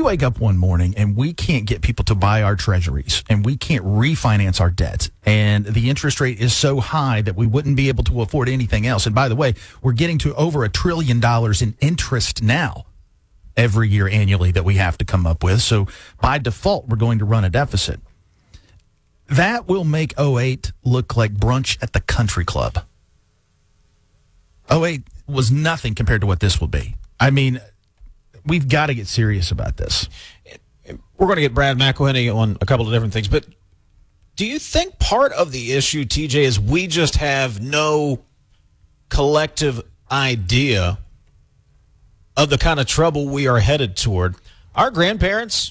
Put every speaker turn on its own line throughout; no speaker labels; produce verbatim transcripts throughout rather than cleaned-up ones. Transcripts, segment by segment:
wake up one morning and we can't get people to buy our treasuries and we can't refinance our debt and the interest rate is so high that we wouldn't be able to afford anything else. And by the way, we're getting to over a trillion dollars in interest now every year annually that we have to come up with. So by default, we're going to run a deficit. That will make oh eight look like brunch at the country club. oh eight was nothing compared to what this will be. I mean, we've got to get serious about this.
We're going to get Brad McElhenney on a couple of different things, but do you think part of the issue, T J, is we just have no collective idea of the kind of trouble we are headed toward? Our grandparents,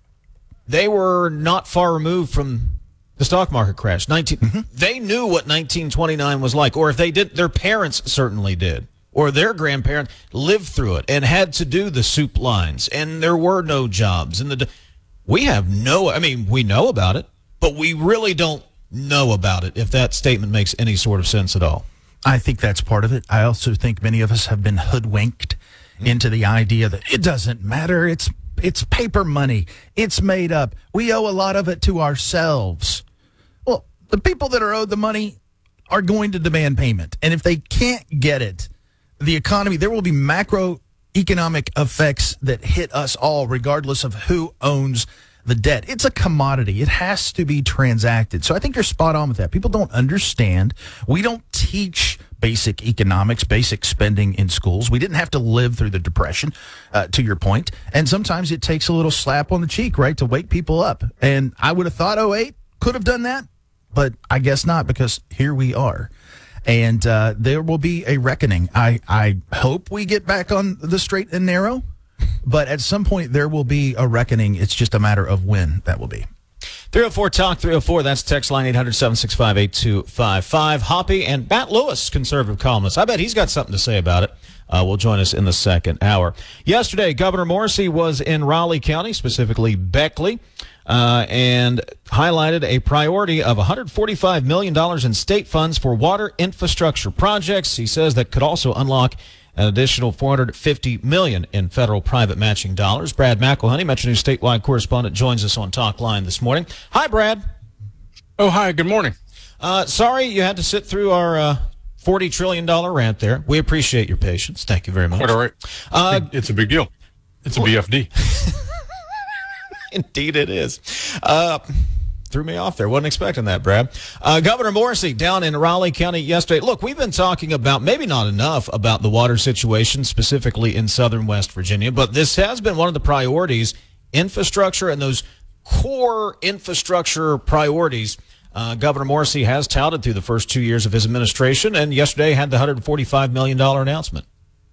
they were not far removed from the stock market crash. nineteen Mm-hmm. They knew what nineteen twenty-nine was like, or if they did, their parents certainly did, or their grandparents lived through it and had to do the soup lines, and there were no jobs. And the we have no, I mean, we know about it, but we really don't know about it, if that statement makes any sort of sense at all.
I think that's part of it. I also think many of us have been hoodwinked into the idea that it doesn't matter. It's it's paper money. It's made up. We owe a lot of it to ourselves. Well, the people that are owed the money are going to demand payment. And if they can't get it, the economy, there will be macroeconomic effects that hit us all, regardless of who owns the debt. It's a commodity. It has to be transacted. So I think you're spot on with that. People don't understand. We don't teach basic economics, basic spending in schools. We didn't have to live through the Depression, uh, to your point. And sometimes it takes a little slap on the cheek, right, to wake people up. And I would have thought oh eight could have done that, but I guess not, because here we are. And uh, there will be a reckoning. I, I hope we get back on the straight and narrow, but at some point there will be a reckoning. It's just a matter of when that will be.
three oh four talk three oh four, that's text line eight hundred, seven six five, eight two five five. Hoppy and Matt Lewis, conservative columnist. I bet he's got something to say about it. Uh, will join us in the second hour. Yesterday, Governor Morrisey was in Raleigh County, specifically Beckley, uh, and highlighted a priority of one hundred forty-five million dollars in state funds for water infrastructure projects. He says that could also unlock an additional four hundred fifty million dollars in federal private matching dollars. Brad McElhenney, Metro News statewide correspondent, joins us on Talk Line this morning. Hi, Brad.
Oh, hi. Good morning.
Uh, sorry you had to sit through our uh, forty trillion dollars rant there. We appreciate your patience. Thank you very much.
Quite all right.
Uh,
it's a big deal. It's a B F D.
Indeed it is. Uh, threw me off there. Wasn't expecting that, Brad. Uh, Governor Morrisey down in Raleigh County yesterday. Look, we've been talking about, maybe not enough, about the water situation, specifically in southern West Virginia, but this has been one of the priorities, infrastructure and those core infrastructure priorities. Uh, Governor Morrisey has touted through the first two years of his administration, and yesterday had the one hundred forty-five million dollars announcement.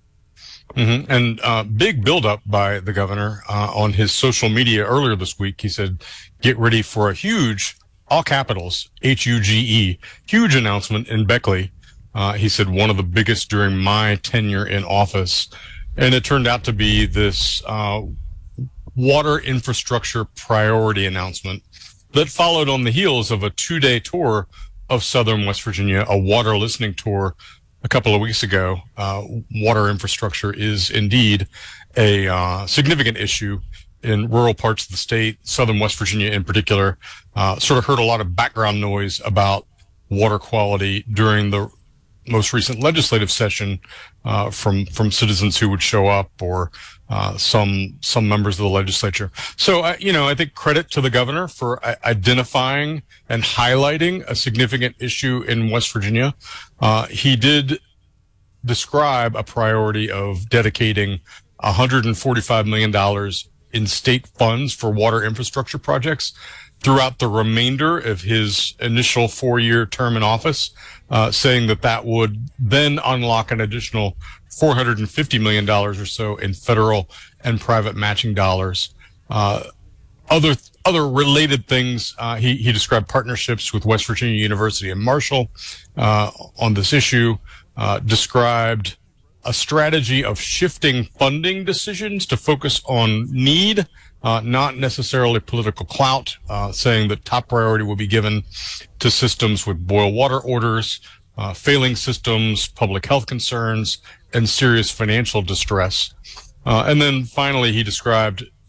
Mm-hmm. And uh, big buildup by the governor uh, on his social media earlier this week. He said, get ready for a huge, all capitals, H U G E, huge announcement in Beckley. Uh, he said, one of the biggest during my tenure in office. And it turned out to be this uh, water infrastructure priority announcement that followed on the heels of a two-day tour of southern West Virginia, a water listening tour a couple of weeks ago. Uh, water infrastructure is indeed a uh, significant issue in rural parts of the state, southern West Virginia in particular. Uh, sort of heard a lot of background noise about water quality during the most recent legislative session uh, from from citizens who would show up, or uh, some some members of the legislature. So, uh, you know, I think credit to the governor for uh, identifying and highlighting a significant issue in West Virginia. Uh, he did describe a priority of dedicating one hundred forty-five million dollars in state funds for water infrastructure projects throughout the remainder of his initial four-year term in office, uh, saying that that would then unlock an additional four hundred fifty million dollars or so in federal and private matching dollars. Uh, other other related things, uh, he, he described partnerships with West Virginia University and Marshall uh, on this issue, uh, described a strategy of shifting funding decisions to focus on need, uh, not necessarily political clout, uh, saying that top priority will be given to systems with boil water orders, uh, failing systems, public health concerns, and serious financial distress. Uh, and then finally, he described